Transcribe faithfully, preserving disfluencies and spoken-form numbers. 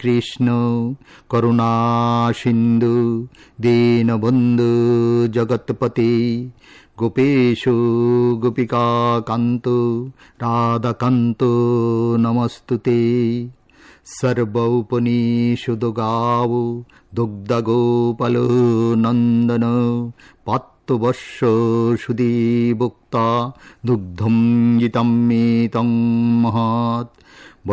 কৃষ্ণ করুণা সিন্ধু দীনবন্ধু জগৎপতি গোপেশ গোপিকা কান্ত রাধাকান্ত নমস্তুতে। সর্বৌপনিষদো গাও দুগ্ধগোপাল নন্দন পাত্তবর্ষ সুধীভুক্তা দুগ্ধম গীতম মেতং মহৎ।